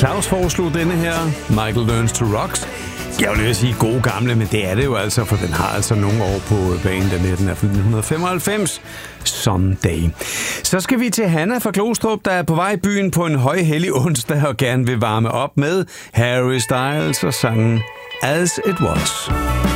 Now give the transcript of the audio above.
Claus foreslog denne her, Michael Learns to Rock. Jeg vil sige gode gamle, men det er det jo altså, for den har altså nogle år på banen. Den er 1995. Someday. Så skal vi til Hanna fra Glostrup, der er på vej i byen på en højhellig onsdag og gerne vil varme op med Harry Styles og sangen As It Was.